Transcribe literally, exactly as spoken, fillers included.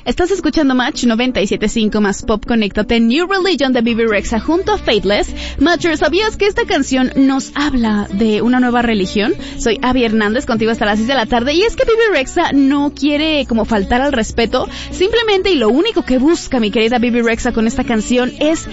Estás escuchando Match noventa y siete punto cinco más Pop. Conéctate. New Religion de Bebe Rexha junto a Faithless. Matcher, ¿sabías que esta canción nos habla de una nueva religión? Soy Abby Hernández, contigo hasta las seis de la tarde, y es que Bebe Rexha no quiere como faltar al respeto, simplemente y lo único que busca mi querida Bebe Rexha con esta canción es